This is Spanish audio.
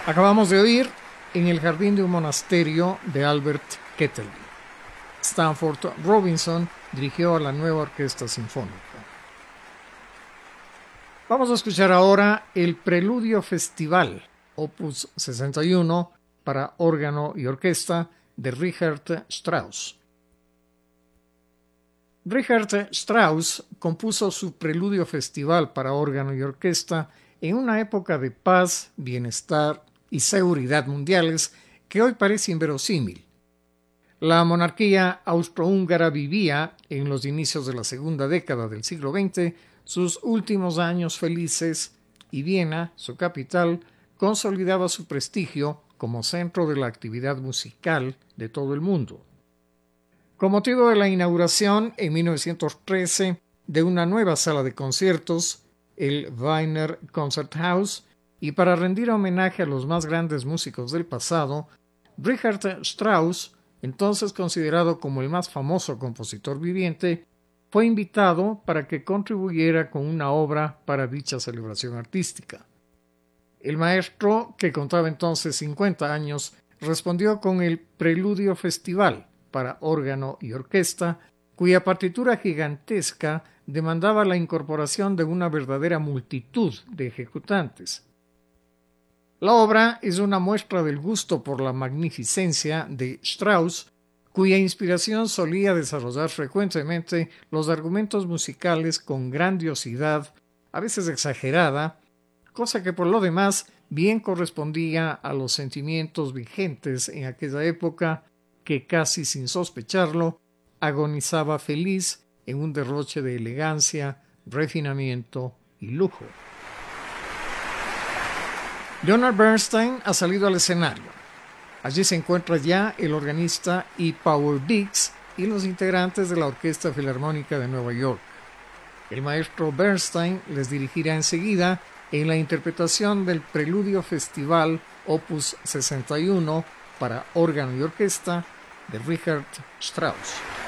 Acabamos de oír En el jardín de un monasterio de Albert Kettelby. Stanford Robinson dirigió a la nueva orquesta sinfónica. Vamos a escuchar ahora el Preludio Festival, opus 61, para órgano y orquesta, de Richard Strauss. Richard Strauss compuso su Preludio Festival para órgano y orquesta en una época de paz, bienestar y seguridad mundiales que hoy parece inverosímil. La monarquía austrohúngara vivía, en los inicios de la segunda década del siglo XX, sus últimos años felices, y Viena, su capital, consolidaba su prestigio como centro de la actividad musical de todo el mundo. Con motivo de la inauguración en 1913 de una nueva sala de conciertos, el Wiener Konzerthaus, y para rendir homenaje a los más grandes músicos del pasado, Richard Strauss, entonces considerado como el más famoso compositor viviente, fue invitado para que contribuyera con una obra para dicha celebración artística. El maestro, que contaba entonces 50 años, respondió con el Preludio Festival para órgano y orquesta, cuya partitura gigantesca demandaba la incorporación de una verdadera multitud de ejecutantes. La obra es una muestra del gusto por la magnificencia de Strauss, cuya inspiración solía desarrollar frecuentemente los argumentos musicales con grandiosidad, a veces exagerada, cosa que por lo demás bien correspondía a los sentimientos vigentes en aquella época, que casi sin sospecharlo agonizaba feliz en un derroche de elegancia, refinamiento y lujo. Leonard Bernstein ha salido al escenario. Allí se encuentra ya el organista E. Powell Biggs y los integrantes de la Orquesta Filarmónica de Nueva York. El maestro Bernstein les dirigirá enseguida en la interpretación del Preludio Festival opus 61 para órgano y orquesta de Richard Strauss.